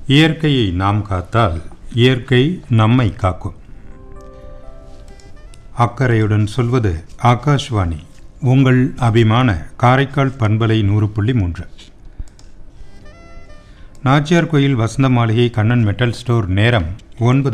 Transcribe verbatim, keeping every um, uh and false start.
இயற்கையை நாம் காத்தால் இயற்கை நம்மை காக்கும். அக்கறையுடன் சொல்வது ஆகாஷ்வாணி, உங்கள் அபிமான காரைக்கால் பண்பலை நூறு புள்ளி மூன்று. நாச்சியார் கோயில் வசந்த மாளிகை கண்ணன் மெட்டல் ஸ்டோர். நேரம் ஒன்பது